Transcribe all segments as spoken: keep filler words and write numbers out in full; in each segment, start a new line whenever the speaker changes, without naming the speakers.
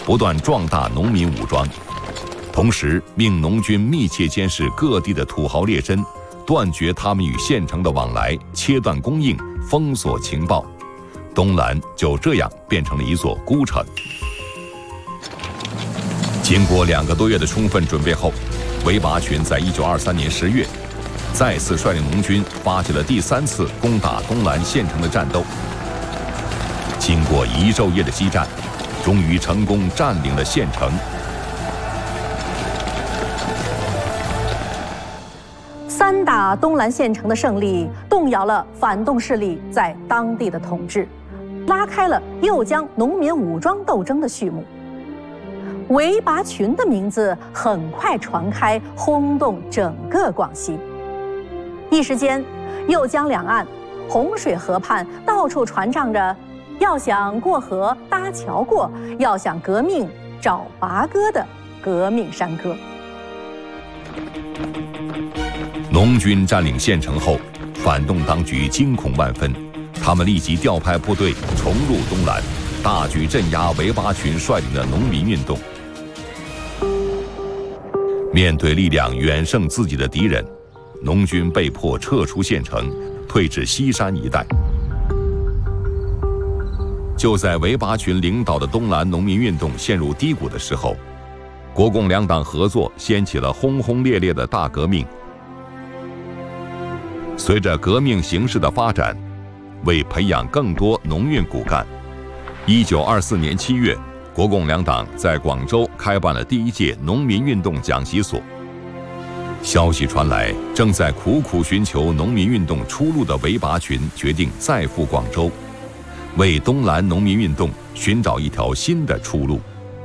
不断壮大农民武装，同时命农军密切监视各地的土豪劣绅，断绝他们与县城的往来，切断供应，封锁情报。东兰就这样变成了一座孤城。经过两个多月的充分准备后，韦拔群在一九二三年十月，再次率领农军发起了第三次攻打东兰县城的战斗。经过一昼夜的激战，终于成功占领了县城。
三打东兰县城的胜利，动摇了反动势力在当地的统治，拉开了右江农民武装斗争的序幕。韦拔群的名字很快传开，轰动整个广西。一时间，右江两岸、洪水河畔到处传唱着要想过河搭桥过，要想革命找拔哥的革命山歌。
农军占领县城后，反动当局惊恐万分，他们立即调派部队重入东兰，大举镇压韦拔群率领的农民运动。面对力量远胜自己的敌人，农军被迫撤出县城，退至西山一带。就在韦拔群领导的东兰农民运动陷入低谷的时候，国共两党合作掀起了轰轰烈烈的大革命。随着革命形势的发展，为培养更多农运骨干，一九二四年七月，国共两党在广州开办了第一届农民运动讲习所。消息传来，正在苦苦寻求农民运动出路的韦拔群决定再赴广州，为东兰农民运动寻找一条新的出路。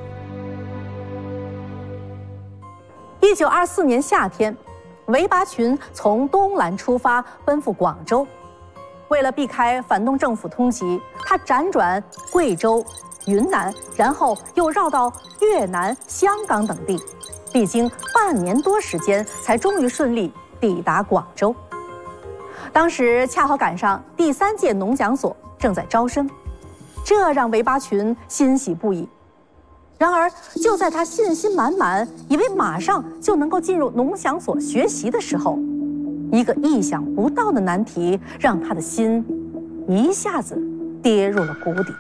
一九二四年夏天，韦拔群从东兰出发，奔赴广州。为了避开反动政府通缉，他辗转贵州、云南，然后又绕到越南、香港等地，历经半年多时间，才终于顺利抵达广州。当时恰好赶上第三届农讲所正在招生，这让韦拔群欣喜不已。然而，就在他信心满满，以为马上就能够进入农讲所学习的时候，一个意想不到的难题让他的心一下子跌入了谷底。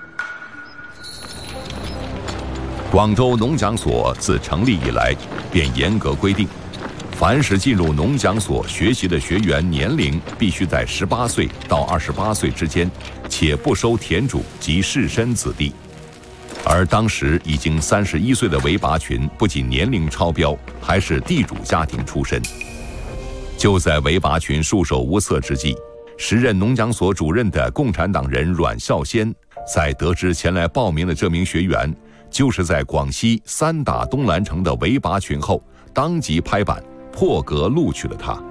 广州农讲所自成立以来便严格规定，凡是进入农讲所学习的学员年龄必须在十八岁到二十八岁之间，且不收田主及士绅子弟。而当时已经三十一岁的韦拔群不仅年龄超标，还是地主家庭出身。就在韦拔群束手无策之际，时任农讲所主任的共产党人阮孝先，在得知前来报名的这名学员就是在广西三打东兰城的韦拔群后，当即拍板破格录取了他。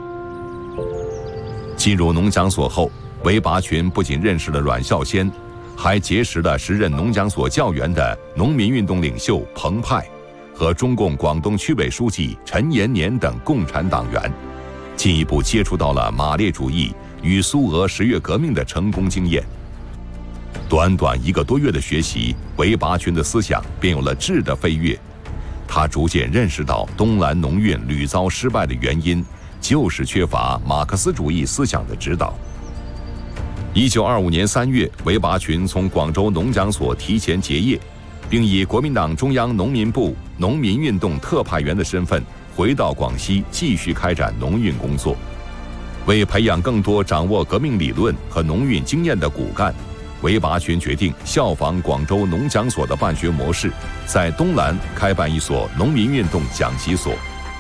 进入农讲所后，韦拔群不仅认识了阮孝先，还结识了时任农讲所教员的农民运动领袖彭湃和中共广东区委书记陈延年等共产党员，进一步接触到了马列主义与苏俄十月革命的成功经验。短短一个多月的学习，韦拔群的思想便有了质的飞跃。他逐渐认识到东兰农运屡遭失败的原因，就是缺乏马克思主义思想的指导。一九二五年三月，韦拔群从广州农讲所提前结业，并以国民党中央农民部农民运动特派员的身份回到广西，继续开展农运工作。为培养更多掌握革命理论和农运经验的骨干，韦拔群决定效仿广州农讲所的办学模式，在东兰开办一所农民运动讲习所。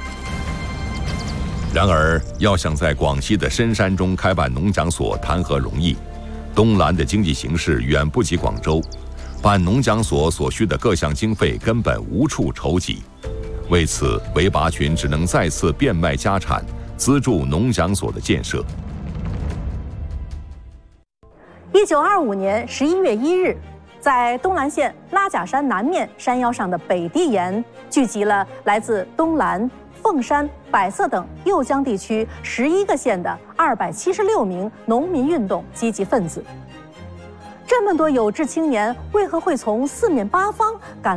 然而，要想在广西的深山中开办农讲所，谈何容易？东兰的经济形势远不及广州，办农讲所所需的各项经费根本无处筹集。为此，韦拔群只能再次变卖家产，资助农讲所的建设。
一九二五年十一月一日，在东兰县拉甲山南面山腰上的北堤岩，聚集了来自东兰、凤山、百色等右江地区十一个县的二百七十六名农民运动积极分子。这么多有志青年，为何会从四面八方赶